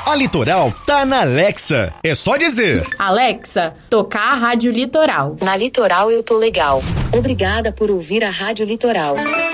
A Litoral tá na Alexa. É só dizer: Alexa, tocar a Rádio Litoral. Na Litoral eu tô legal. Obrigada por ouvir a Rádio Litoral.